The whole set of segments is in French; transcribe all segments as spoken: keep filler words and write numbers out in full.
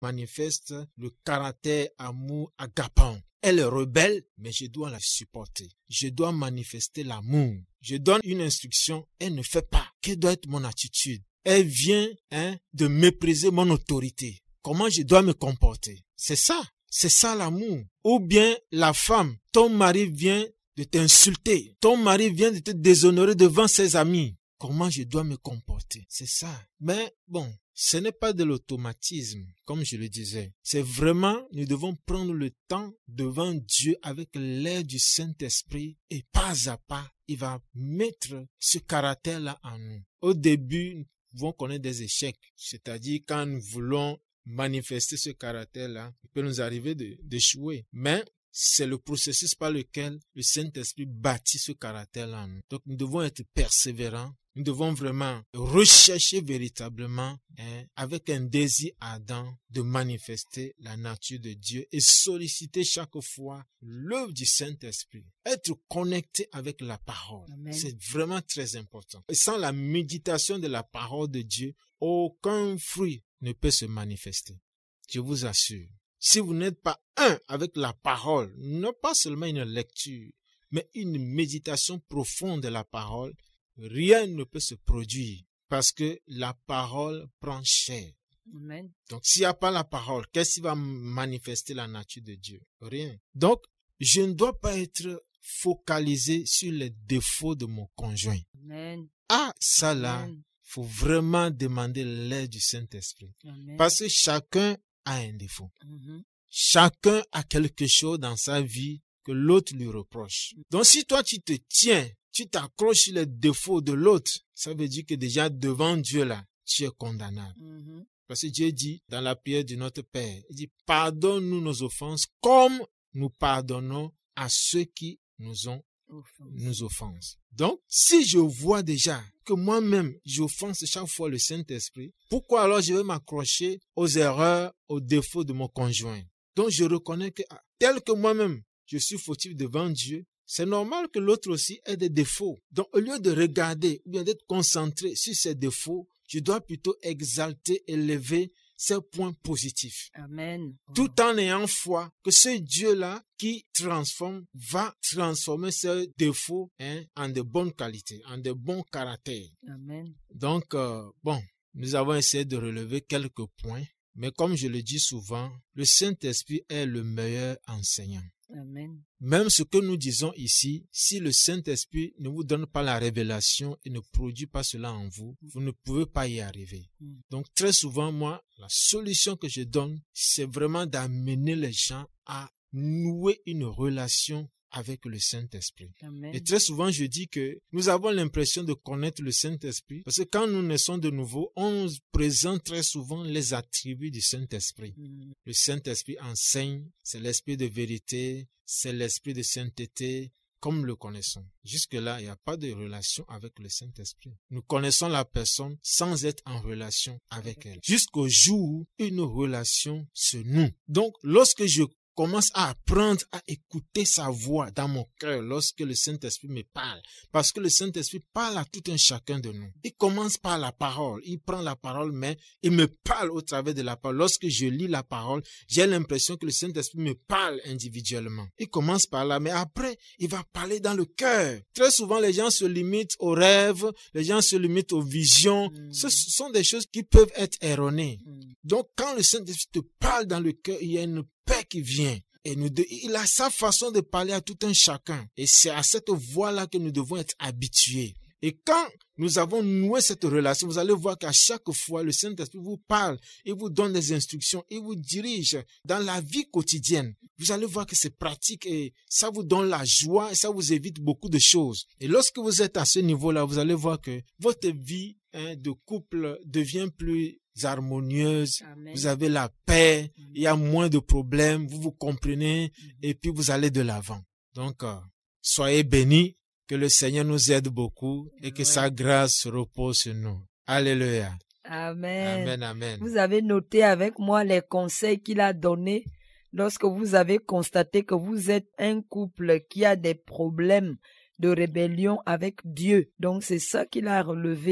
manifeste le caractère amour agapant. Elle est rebelle, mais je dois la supporter. Je dois manifester l'amour. Je donne une instruction, elle ne fait pas. Quelle doit être mon attitude? Elle vient hein, de mépriser mon autorité. Comment je dois me comporter? C'est ça, c'est ça l'amour. Ou bien la femme, ton mari vient de t'insulter. Ton mari vient de te déshonorer devant ses amis. Comment je dois me comporter? C'est ça. Mais bon, ce n'est pas de l'automatisme, comme je le disais. C'est vraiment, nous devons prendre le temps devant Dieu avec l'aide du Saint-Esprit et pas à pas, il va mettre ce caractère-là en nous. Au début, nous pouvons connaître des échecs, c'est-à-dire quand nous voulons manifester ce caractère-là, il peut nous arriver de, d'échouer. Mais c'est le processus par lequel le Saint-Esprit bâtit ce caractère-là en nous. Donc nous devons être persévérants. Nous devons vraiment rechercher véritablement hein, avec un désir ardent de manifester la nature de Dieu et solliciter chaque fois l'œuvre du Saint-Esprit. Être connecté avec la parole, Amen. C'est vraiment très important. Et sans la méditation de la parole de Dieu, aucun fruit ne peut se manifester. Je vous assure. Si vous n'êtes pas un avec la parole, non pas seulement une lecture, mais une méditation profonde de la parole, rien ne peut se produire parce que la parole prend chair. Amen. Donc, s'il n'y a pas la parole, qu'est-ce qui va manifester la nature de Dieu? Rien. Donc, je ne dois pas être focalisé sur les défauts de mon conjoint. Amen. Ah, ça là, il faut vraiment demander l'aide du Saint-Esprit. Amen. Parce que chacun a un défaut. Mm-hmm. Chacun a quelque chose dans sa vie que l'autre lui reproche. Donc, si toi, tu te tiens, tu t'accroches sur les défauts de l'autre, ça veut dire que déjà devant Dieu là, tu es condamnable. Mm-hmm. Parce que Dieu dit dans la prière de notre Père, il dit pardonne-nous nos offenses comme nous pardonnons à ceux qui nous ont Offense. nous offensent. Donc, si je vois déjà que moi-même, j'offense chaque fois le Saint-Esprit, pourquoi alors je vais m'accrocher aux erreurs, aux défauts de mon conjoint? Donc, je reconnais que tel que moi-même, je suis fautif devant Dieu, c'est normal que l'autre aussi ait des défauts. Donc, au lieu de regarder ou bien d'être concentré sur ses défauts, je dois plutôt exalter, élever ces points positifs. Amen. Tout en ayant foi que ce Dieu-là qui transforme va transformer ces défauts hein, en de bonnes qualités, en de bons caractères. Amen. Donc, euh, bon, nous avons essayé de relever quelques points, mais comme je le dis souvent, le Saint-Esprit est le meilleur enseignant. Amen. Même ce que nous disons ici, si le Saint-Esprit ne vous donne pas la révélation et ne produit pas cela en vous, vous ne pouvez pas y arriver. Mm. Donc très souvent, moi, la solution que je donne, c'est vraiment d'amener les gens à nouer une relation avec le Saint-Esprit. Amen. Et très souvent, je dis que nous avons l'impression de connaître le Saint-Esprit parce que quand nous naissons de nouveau, on présente très souvent les attributs du Saint-Esprit. Mm. Le Saint-Esprit enseigne, c'est l'esprit de vérité, c'est l'esprit de sainteté, comme nous le connaissons. Jusque-là, il n'y a pas de relation avec le Saint-Esprit. Nous connaissons la personne sans être en relation avec elle. Jusqu'au jour où une relation se noue. Donc, lorsque je commence à apprendre à écouter sa voix dans mon cœur lorsque le Saint-Esprit me parle. Parce que le Saint-Esprit parle à tout un chacun de nous. Il commence par la parole. Il prend la parole, mais il me parle au travers de la parole. Lorsque je lis la parole, j'ai l'impression que le Saint-Esprit me parle individuellement. Il commence par là, mais après, il va parler dans le cœur. Très souvent, les gens se limitent aux rêves, les gens se limitent aux visions. Mm. Ce sont des choses qui peuvent être erronées. Mm. Donc, quand le Saint-Esprit te parle dans le cœur, il y a une paix qui vient. Et nous de, il a sa façon de parler à tout un chacun. Et c'est à cette voix-là que nous devons être habitués. Et quand nous avons noué cette relation, vous allez voir qu'à chaque fois, le Saint-Esprit vous parle, il vous donne des instructions, il vous dirige dans la vie quotidienne. Vous allez voir que c'est pratique et ça vous donne la joie et ça vous évite beaucoup de choses. Et lorsque vous êtes à ce niveau-là, vous allez voir que votre vie hein, de couple devient plus harmonieuse, Amen. Vous avez la paix, Amen. Il y a moins de problèmes, vous vous comprenez Amen. Et puis vous allez de l'avant. Donc, euh, soyez bénis, que le Seigneur nous aide beaucoup et Amen. Que sa grâce repose sur nous. Alléluia. Amen. Amen, amen. Vous avez noté avec moi les conseils qu'il a donnés lorsque vous avez constaté que vous êtes un couple qui a des problèmes de rébellion avec Dieu. Donc, c'est ça qu'il a relevé là.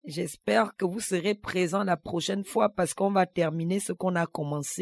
J'espère que vous serez présents la prochaine fois parce qu'on va terminer ce qu'on a commencé.